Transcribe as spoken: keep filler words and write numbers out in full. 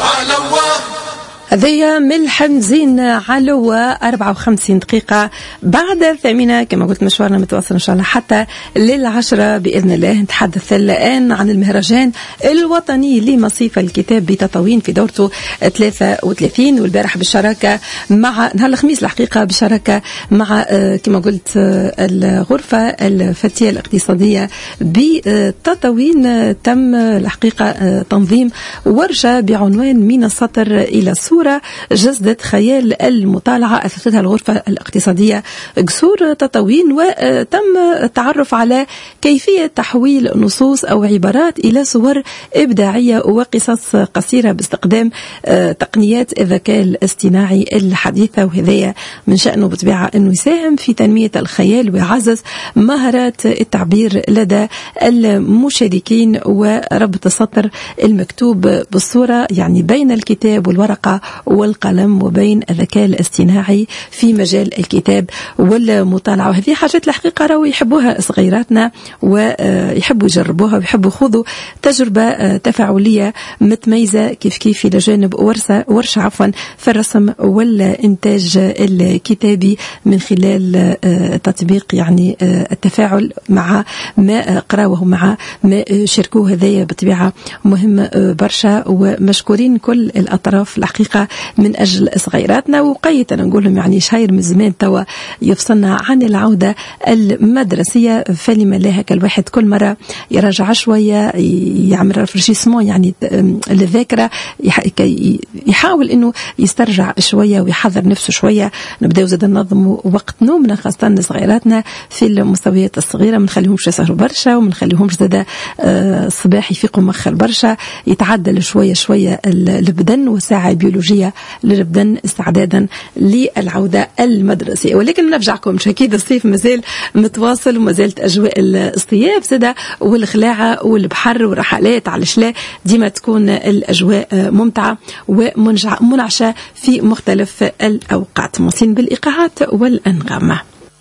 هذيا من حمزين علوة. أربعة وخمسين دقيقة بعد الثامنة كما قلت، مشوارنا متواصل إن شاء الله حتى للعشرة بإذن الله. نتحدث الآن عن المهرجان الوطني لمصيف الكتاب بتطاوين في دورته ثلاثة وثلاثين، والبارح بالشراكة مع نهار الخميس الحقيقة بالشراكة مع كما قلت الغرفة الفتية الاقتصادية بتطاوين تم الحقيقة تنظيم ورشة بعنوان من السطر إلى الصورة، جسدة خيال المطالعة أسستها الغرفة الاقتصادية قصور تطاوين، وتم التعرف على كيفية تحويل نصوص أو عبارات إلى صور إبداعية وقصص قصيرة باستخدام تقنيات الذكاء الاصطناعي الحديثة، وهذا من شأنه بطبيعة أنه يساهم في تنمية الخيال ويعزز مهارات التعبير لدى المشاركين، وربط السطر المكتوب بالصورة يعني بين الكتاب والورقة والقلم وبين الذكاء الاصطناعي في مجال الكتاب والمطالعة. وهذه حاجات الحقيقة راهو يحبوها صغيراتنا ويحبوا يجربوها ويحبوا يخوضوا تجربة تفاعلية متميزة كيف كيف إلى جانب ورشة ورشة عفوا في الرسم والإنتاج الكتابي من خلال تطبيق يعني التفاعل مع ما قراوه مع ما شاركوه. هذا بطبيعة مهم برشا، ومشكورين كل الأطراف الحقيقة من أجل صغيراتنا. وقيت أنا نقول لهم يعني شهير من زمان توا يفصلنا عن العودة المدرسية، فلما لا هكا الواحد كل مرة يراجع شوية يعمل رفرشيسمون يعني الذاكرة، يحاول إنه يسترجع شوية ويحضر نفسه شوية. نبدأ زاد ننظم وقت نومنا خاصة صغيراتنا في المستويات الصغيرة، ما نخليهمش يسهروا برشا وما نخليهمش زاد الصباح يفيقوا مخل برشا، يتعدل شوية شوية البدن وساعة بيولوجية للبدن استعدادا للعودة المدرسية. ولكن نرجعكم أكيد الصيف مازال متواصل ومازالت أجواء الصيف زادة والخلاعة والبحر والرحلات على شلا ديما تكون الأجواء ممتعة ومنعشة في مختلف الأوقات. موصين بالإيقاعات والأنغام.